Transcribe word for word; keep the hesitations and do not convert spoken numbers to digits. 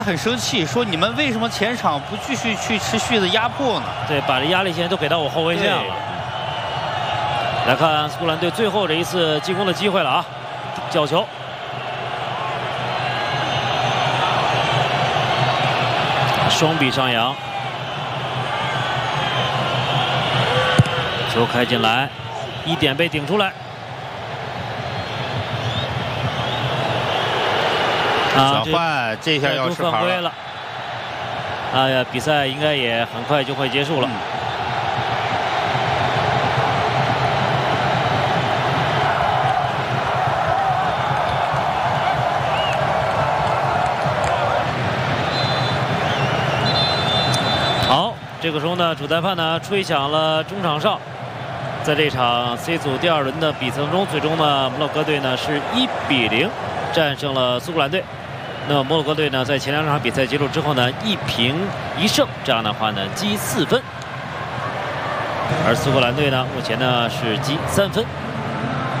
很生气，说你们为什么前场不继续去持续的压迫呢？ 对，把这压力线都给到我后卫线了。来看苏格兰队最后这一次进攻的机会了啊！角球，双臂上扬，球开进来，一点被顶出来。 转换，这下要吃牌了。哎呀，比赛应该也很快就会结束了。嗯、好，这个时候呢，主裁判呢吹响了中场哨。在这场 C 组第二轮的比赛中，最终呢，摩洛哥队呢是一比零战胜了苏格兰队。 那么摩洛哥队呢，在前两场比赛结束之后呢，一平一胜，这样的话呢，积四分；而苏格兰队呢，目前呢是积三分。